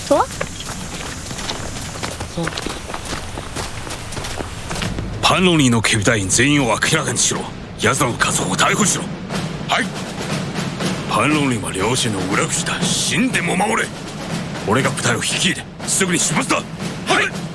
说。 パンロニーの警備隊員全員を明らかにしろ。奴らの家族を逮捕しろ。はい。パンロニーは両親の裏口だ。死んでも守れ。俺が部隊を率いてすぐに出発だ。はい。